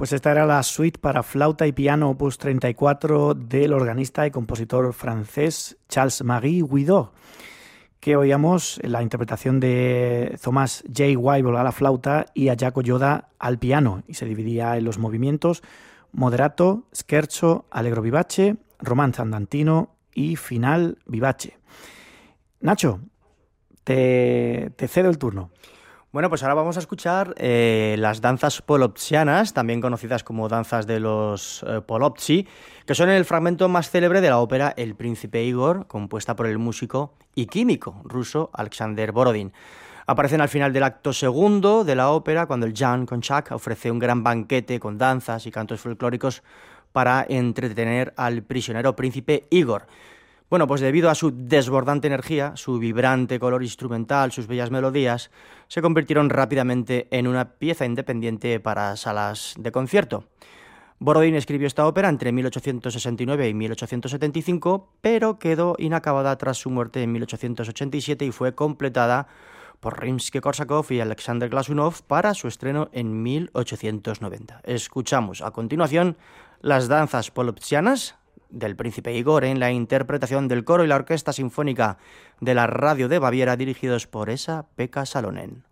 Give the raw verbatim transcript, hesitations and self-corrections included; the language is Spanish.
Pues esta era la suite para flauta y piano opus treinta y cuatro del organista y compositor francés Charles-Marie Widor, que oíamos la interpretación de Thomas J. Weibull a la flauta y a Jaco Yoda al piano, y se dividía en los movimientos moderato, scherzo, allegro vivace, romanzo andantino y final vivace. Nacho, te, te cedo el turno. Bueno, pues ahora vamos a escuchar eh, las danzas polopsianas, también conocidas como danzas de los eh, Polopsi, que son el fragmento más célebre de la ópera El Príncipe Igor, compuesta por el músico y químico ruso Alexander Borodin. Aparecen al final del acto segundo de la ópera, cuando el Jan Konchak ofrece un gran banquete con danzas y cantos folclóricos para entretener al prisionero príncipe Igor. Bueno, pues debido a su desbordante energía, su vibrante color instrumental, sus bellas melodías, se convirtieron rápidamente en una pieza independiente para salas de concierto. Borodin escribió esta ópera entre mil ochocientos sesenta y nueve y mil ochocientos setenta y cinco, pero quedó inacabada tras su muerte en mil ochocientos ochenta y siete y fue completada por Rimsky-Korsakov y Alexander Glazunov para su estreno en mil ochocientos noventa. Escuchamos a continuación las danzas polopsianas del Príncipe Igor en la interpretación del coro y la Orquesta Sinfónica de la Radio de Baviera, dirigidos por Esa-Pekka Salonen.